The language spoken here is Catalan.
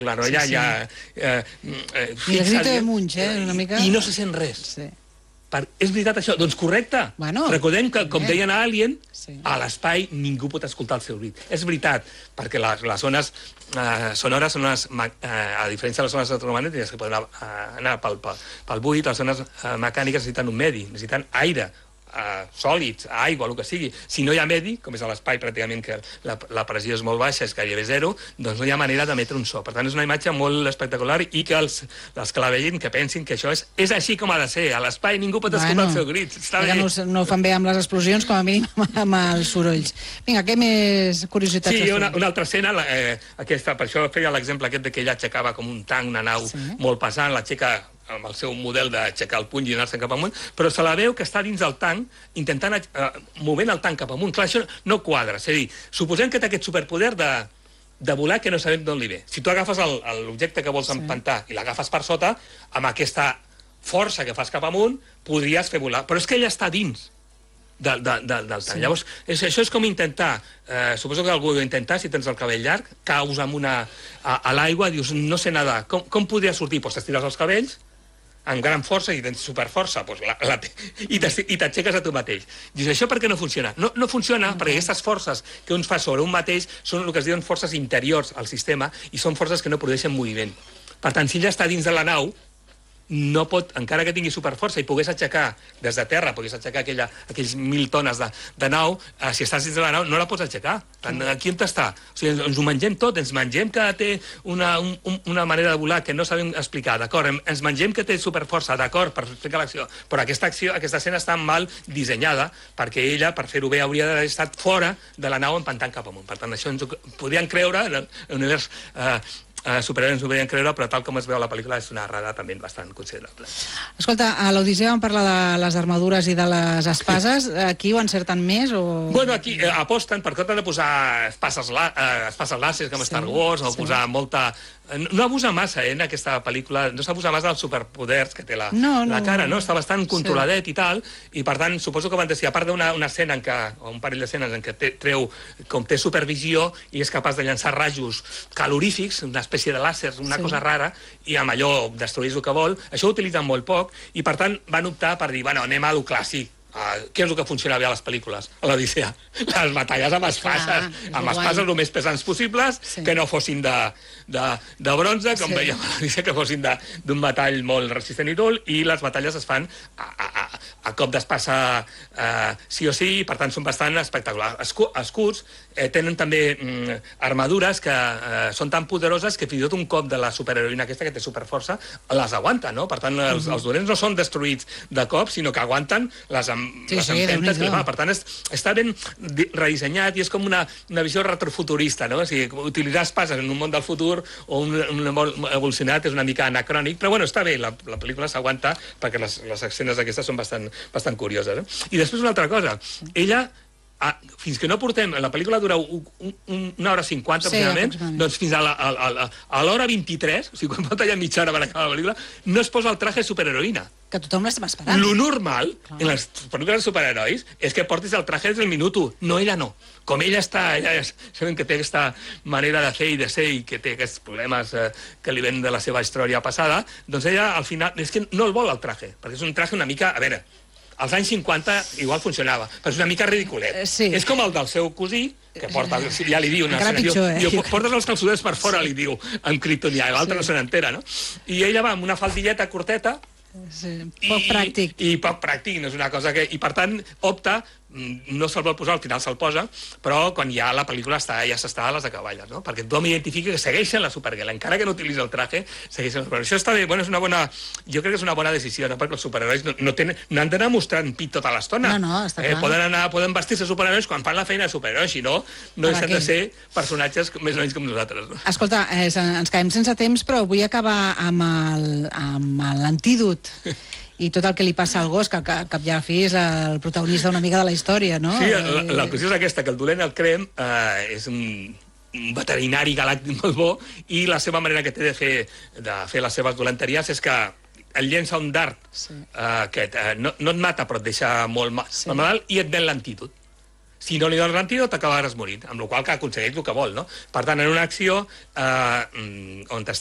la noia ja... I el grito de Munch, una mica... I no se sent res. Sí. És veritat això? Doncs correcte. Recordem que, com deien a Alien, a l'espai ningú pot escoltar el seu crit. És veritat, perquè les zones sonores són unes... A diferència de les zones electromagnètiques que poden anar pel buit, les zones mecàniques necessiten un medi, necessiten aire, sòlids, aigua, el que sigui. Si no hi ha medi, com és a l'espai pràcticament que la pressió és molt baixa, és gairebé zero, doncs no hi ha manera d'emetre un so. Per tant, és una imatge molt espectacular i que els que la veien que pensin que això és així com ha de ser. A l'espai ningú pot escoltar el seu crit. Està bé. No ho fan bé amb les explosions, com a mínim amb els sorolls. Vinga, què més curiositats? Sí, una altra escena, aquesta, per això feia l'exemple aquest de que ella aixecava com un tanc, una nau molt pesant, l'aixeca amb el seu model d'aixecar el puny i anar-se'n cap amunt, però se la veu que està dins del tanc, intentant, movent el tanc cap amunt. Clar, això no quadra. És a dir, suposem que té aquest superpoder de volar que no sabem d'on li ve. Si tu agafes l'objecte que vols empantar i l'agafes per sota, amb aquesta força que fas cap amunt, podries fer volar. Però és que ella està dins del tanc. Llavors, això és com intentar, suposo que algú ho intentar, si tens el cabell llarg, caus a l'aigua, dius, no sé nedar, com podria sortir? Doncs t'estires els cabells, amb gran força i tens superforça, i t'aixeques a tu mateix. Dius, això per què no funciona? No funciona perquè aquestes forces que un fa sobre un mateix són el que es diuen forces interiors al sistema i són forces que no produeixen moviment. Per tant, si ella està dins de la nau, no pot, encara que tingui superforça i pogués aixecar des de terra, pogués aixecar aquells 1.000 tones de nau, si estàs dins de la nau no la pots aixecar. Aquí on està? O sigui, ens ho mengem tot, ens mengem que té una manera de volar que no sabem explicar, d'acord, ens mengem que té superforça, d'acord, per explicar l'acció, però aquesta escena està mal dissenyada perquè ella, per fer-ho bé, hauria d'haver estat fora de la nau empantant cap amunt. Per tant, això ens ho podríem creure en l'univers superherois ens ho podien creure, però tal com es veu a la pel·lícula és una errada també bastant considerable. Escolta, a l'Odissea vam parlar de les armadures i de les espases. Aquí ho encerten més? Bueno, aquí aposten per compte de posar espases làsers com Star Wars, o posar molta... No abusa massa, en aquesta pel·lícula, no s'abusa massa dels superpoders que té la cara, no? Està bastant controladet i tal, i per tant, suposo que van decidir, a part d'una escena o un parell d'escenes en què té supervisió i és capaç de llançar rajos calorífics, una espècie de làser, una cosa rara, i amb allò destrueix el que vol, això ho utilitzen molt poc, i per tant van optar per dir, bueno, anem a lo clàssic. Què és el que funciona bé a les pel·lícules? A l'Odissea. Les batalles amb espases. Amb espases el més pesants possibles, que no fossin de bronze, com veiem a l'Odissea, que fossin d'un metall molt resistent i dur, i les batalles es fan a cop d'espasa sí o sí, i per tant són bastant espectaculars. Escuts tenen també armadures que són tan poderoses que fins i tot un cop de la superheroïna aquesta, que té superforça, les aguanta, no? Per tant, els dolents no són destruïts de cop, sinó que aguanten les empentes. Per tant, està ben redissenyat i és com una visió retrofuturista, no? O sigui, utilitzar espases en un món del futur o un món evolucionat és una mica anacrònic, però bueno, està bé, la pel·lícula s'aguanta perquè les escenes aquestes són bastant curioses. I després una altra cosa, ella, fins que no portem, la pel·lícula dura 1 hora 50 aproximadament, doncs fins a l'hora 23, o sigui, quan falta ja mitja hora per acabar la pel·lícula, no es posa el traje de superheroïna. Que tothom l'estem esperant. Lo normal, en les pel·lícules de superherois, és que portis el traje des del minut 1. No, ella no. Com ella sabem que té aquesta manera de fer i de ser i que té aquests problemes que li ven de la seva història passada, doncs ella, al final, és que no el vol el traje, perquè és un traje una mica... A veure, als anys 50 igual funcionava, però és una mica ridiculet. És com el del seu cosí, que porta, ja li diu, portes els calçotets per fora, li diu, amb kryptonià, i l'altre no se n'entera, no? I ella va amb una faldilleta curteta, poc pràctic. I poc pràctic, no és una cosa que... I per tant, opta, no se'l vol posar, al final se'l posa, però quan ja la pel·lícula ja s'està a les acaballes, no? Perquè tothom identifica que segueixen la Supergirl, encara que no utilitza el traje, segueixen la Supergirl. Això està bé, bueno, és una bona... Jo crec que és una bona decisió, no? Perquè els superherois no han d'anar mostrant pit tota l'estona. No, està clar. Poden vestir-se superherois quan fan la feina de superherois, si no, no deixen de ser personatges més o menys com nosaltres. Escolta, ens quedem sense temps, però vull acabar amb l'antídot i tot el que li passa al gos, que al cap i a la fi és el protagonista una mica de la història, no? Sí, la qüestió és aquesta, que el dolent, el Krem, és un veterinari galàctic molt bo, i la seva manera que té de fer les seves dolenteries és que et llença un dart que no et mata, però et deixa molt malalt, i et ven l'antídot. si no li dones l'antídot t'acabaràs morint, amb la qual cosa aconsegueix el que vol, no? Per tant, en una acció on